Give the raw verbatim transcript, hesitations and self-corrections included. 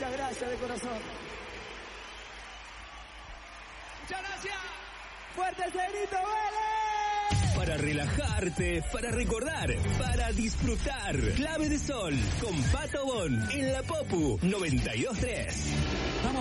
Muchas gracias de corazón. Muchas gracias. Fuerte ese grito, vale. Para relajarte, para recordar, para disfrutar. Clave de Sol con Pato Bon en la Popu noventa y dos tres. Vamos.